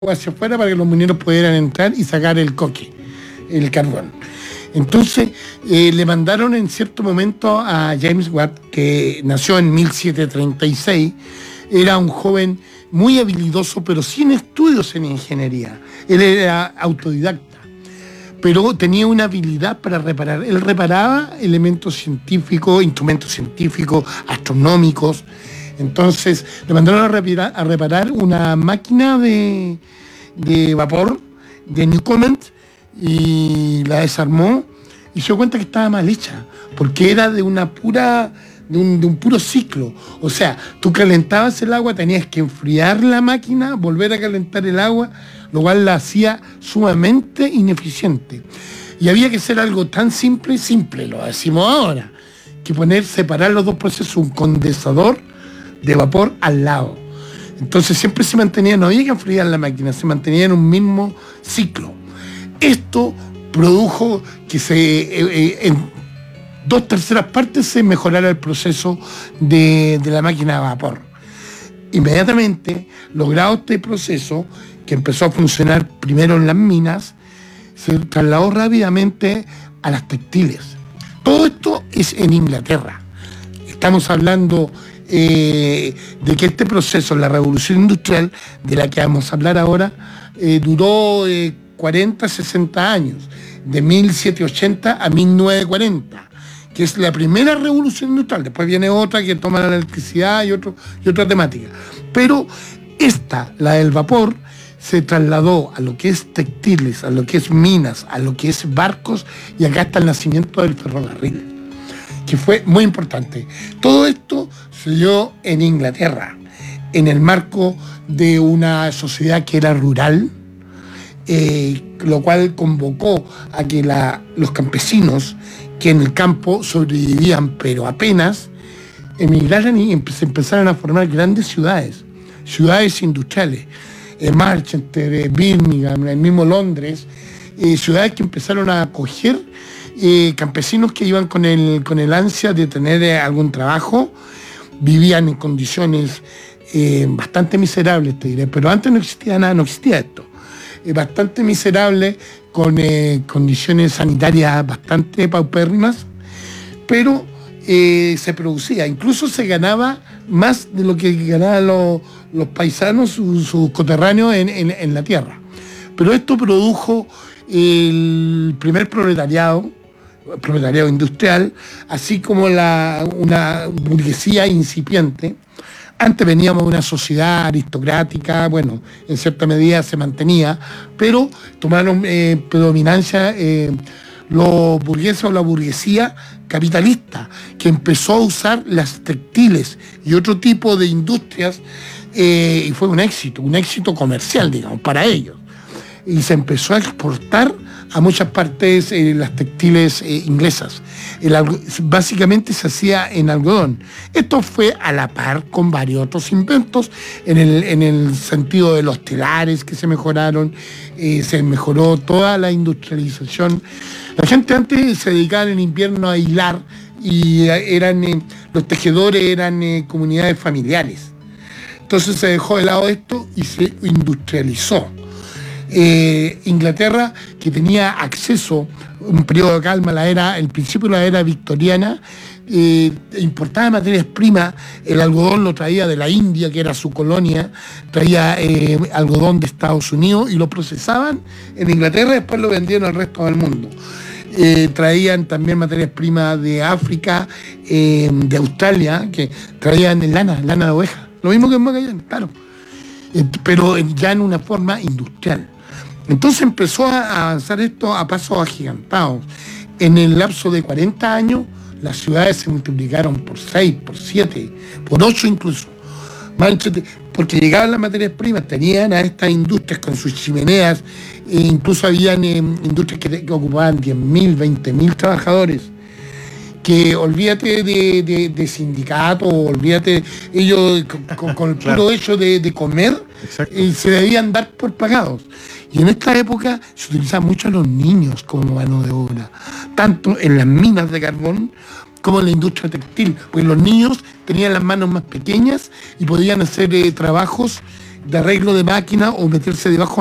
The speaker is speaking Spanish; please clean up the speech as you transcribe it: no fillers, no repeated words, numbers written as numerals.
hacia afuera para que los mineros pudieran entrar y sacar el coque, el carbón. Entonces le mandaron en cierto momento a James Watt, que nació en 1736, era un joven muy habilidoso, pero sin estudios en ingeniería. Él era autodidacta, pero tenía una habilidad para reparar. Él reparaba elementos científicos, instrumentos científicos, astronómicos. Entonces le mandaron a reparar una máquina de vapor de Newcomen y la desarmó y se dio cuenta que estaba mal hecha, porque era de un puro ciclo. O sea, tú calentabas el agua, tenías que enfriar la máquina, volver a calentar el agua, lo cual la hacía sumamente ineficiente. Y había que hacer algo tan simple, lo decimos ahora, que separar los dos procesos, un condensador de vapor al lado. Entonces siempre se mantenía, no había que enfriar la máquina, se mantenía en un mismo ciclo. Esto produjo que en 2/3 partes se mejorara el proceso de la máquina de vapor. Inmediatamente, logrado este proceso, que empezó a funcionar primero en las minas, se trasladó rápidamente a las textiles. Todo esto es en Inglaterra. Estamos hablando de que este proceso, la revolución industrial, de la que vamos a hablar ahora, duró 40, 60 años, de 1780 a 1940, que es la primera revolución industrial. Después viene otra que toma la electricidad y otra temática. Pero esta, la del vapor, se trasladó a lo que es textiles, a lo que es minas, a lo que es barcos, y acá está el nacimiento del ferrocarril, que fue muy importante. Todo esto se dio en Inglaterra, en el marco de una sociedad que era rural, lo cual convocó a que los campesinos, que en el campo sobrevivían pero apenas, emigraran y se empezaran a formar grandes ciudades industriales, Manchester, Birmingham, el mismo Londres, ciudades que empezaron a acoger campesinos que iban con el ansia de tener algún trabajo. Vivían en condiciones bastante miserables, te diré, pero antes no existía nada, no existía esto. Bastante miserable, con condiciones sanitarias bastante paupérrimas, pero se producía, incluso se ganaba más de lo que ganaban los paisanos, sus coterráneos en la tierra. Pero esto produjo el primer proletariado industrial, así como una burguesía incipiente. Antes veníamos de una sociedad aristocrática, bueno, en cierta medida se mantenía, pero tomaron predominancia los burgueses o la burguesía capitalista, que empezó a usar las textiles y otro tipo de industrias, y fue un éxito comercial, digamos, para ellos. Y se empezó a exportar a muchas partes las textiles inglesas. Básicamente se hacía en algodón. Esto fue a la par con varios otros inventos en el sentido de los telares que se mejoraron, se mejoró toda la industrialización. La gente antes se dedicaba en invierno a hilar y los tejedores eran comunidades familiares. Entonces se dejó de lado esto y se industrializó. Inglaterra, que tenía acceso, un periodo de calma, el principio de la era victoriana, importaba materias primas. El algodón lo traía de la India, que era su colonia, traía algodón de Estados Unidos y lo procesaban en Inglaterra y después lo vendían al resto del mundo. Traían también materias primas de África, de Australia, que traían lana de oveja, lo mismo que en Magallanes, claro, pero ya en una forma industrial. Entonces empezó a avanzar esto a pasos agigantados. En el lapso de 40 años, las ciudades se multiplicaron por 6, por 7, por 8 incluso. Porque llegaban las materias primas, tenían a estas industrias con sus chimeneas, e incluso habían industrias que ocupaban 10.000, 20.000 trabajadores. Que olvídate de sindicatos, olvídate, ellos con el puro hecho de comer, se debían dar por pagados. Y en esta época se utilizaban mucho a los niños como mano de obra, tanto en las minas de carbón como en la industria textil, porque los niños tenían las manos más pequeñas y podían hacer trabajos de arreglo de máquina o meterse debajo